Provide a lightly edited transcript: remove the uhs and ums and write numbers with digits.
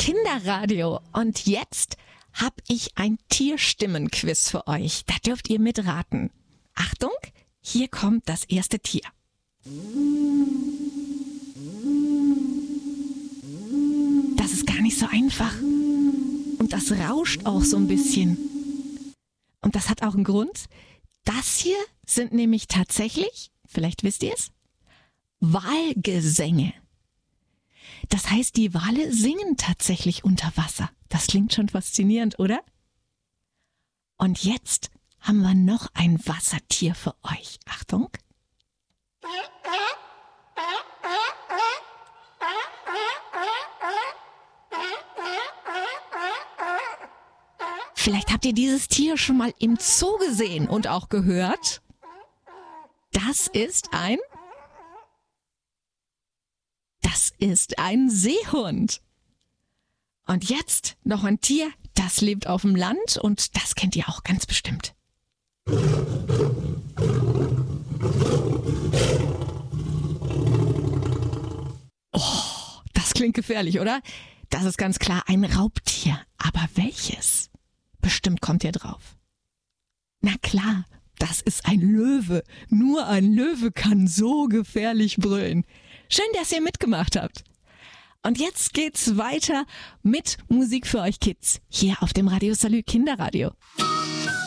Kinderradio. Und jetzt habe ich ein Tierstimmenquiz für euch. Da dürft ihr mitraten. Achtung, hier kommt das erste Tier. Das ist gar nicht so einfach. Und das rauscht auch so ein bisschen. Und das hat auch einen Grund. Das hier sind nämlich tatsächlich, vielleicht wisst ihr es, Walgesänge. Das heißt, die Wale singen tatsächlich unter Wasser. Das klingt schon faszinierend, oder? Und jetzt haben wir noch ein Wassertier für euch. Achtung. Vielleicht habt ihr dieses Tier schon mal im Zoo gesehen und auch gehört. Das ist ein Seehund. Und jetzt noch ein Tier, das lebt auf dem Land und das kennt ihr auch ganz bestimmt. Oh, das klingt gefährlich, oder? Das ist ganz klar ein Raubtier. Aber welches? Bestimmt kommt ihr drauf. Na klar, das ist ein Löwe. Nur ein Löwe kann so gefährlich brüllen. Schön, dass ihr mitgemacht habt. Und jetzt geht's weiter mit Musik für euch Kids hier auf dem Radio Salü Kinderradio.